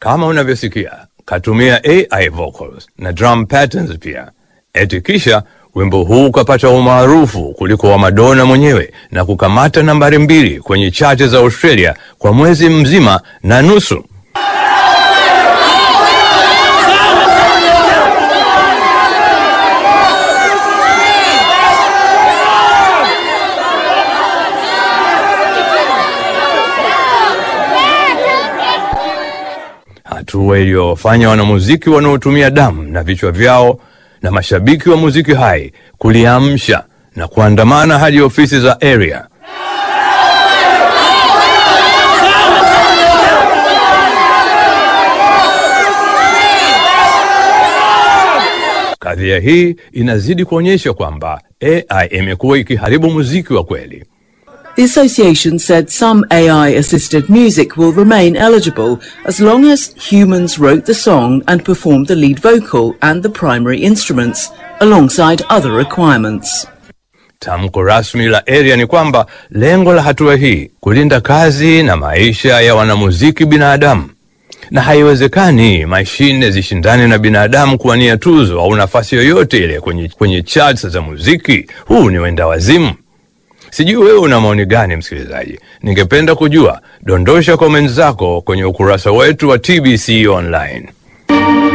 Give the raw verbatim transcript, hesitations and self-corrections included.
kama unavyosikia, katumia A I vocals na drum patterns pia. Eti kisha wimbo huu ukapata umaarufu kuliko wa Madonna mwenyewe na kukamata nambari mbili kwenye chart za Australia kwa mwezi mzima na nusu. Hatua iliyofanya wanamuziki wanaotumia damu na vichwa vyao na mashabiki wa muziki hai kuliamsha na kuandamana hadi ofisi za area. Kadhia hii inazidi kuonyesha kwamba A I imekuwa ikiharibu muziki wa kweli. The association said some A I-assisted music will remain eligible as long as humans wrote the song and performed the lead vocal and the primary instruments, alongside other requirements. Tamko rasmi la area ni kwamba lengo la hatua hii kulinda kazi na maisha ya wanamuziki binadamu. Na haiwezekani mashine zishindane na binadamu kuwania tuzo au nafasi yoyote ile kwenye, kwenye charts za muziki. Huu ni wenda wazimu. Sijui wewe una maoni gani msikilizaji? Ningependa kujua. Dondosha comments zako kwenye ukurasa wetu wa T B C Online.